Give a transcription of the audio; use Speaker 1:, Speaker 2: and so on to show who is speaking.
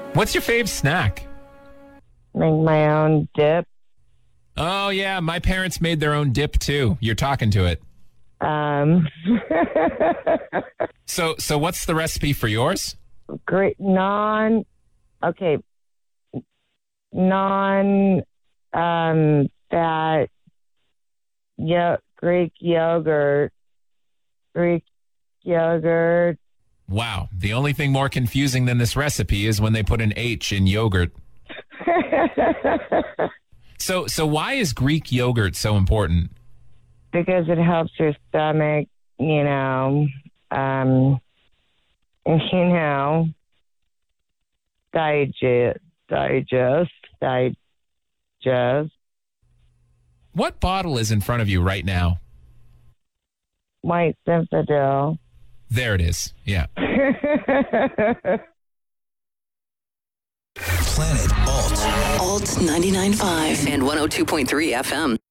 Speaker 1: What's your fave snack?
Speaker 2: Make my own dip.
Speaker 1: Oh, yeah. My parents made their own dip, too. You're talking to it. So what's the recipe for yours?
Speaker 2: Great non fat Greek yogurt.
Speaker 1: Wow. The only thing more confusing than this recipe is when they put an H in yogurt. So why is Greek yogurt so important?
Speaker 2: Because it helps your stomach, digest.
Speaker 1: What bottle is in front of you right now?
Speaker 2: White Zinfandel.
Speaker 1: There it is. Yeah.
Speaker 3: Planet Alt.
Speaker 4: Alt 99.5 and 102.3 FM.